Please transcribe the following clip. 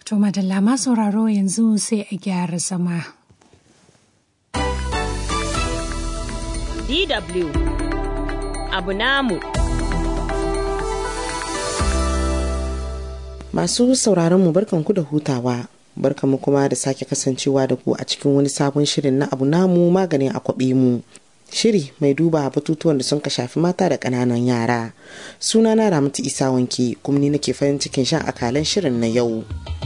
To madalla ma sauraro yanzu sai a gyara zama. DW Abu namu. Masu sauraron mu barkanku da hutawa. Barkanmu kuma da sake kasancewa da ku a cikin wani sabon shirin na Abu namu maganin akwabe mu. Shiri mai duba batutuwan da sun ka shafi mata da ƙananan yara. Sunana Ramatu Isa Wanke kuma ni nake farin cikin shan akalan shirin na yau.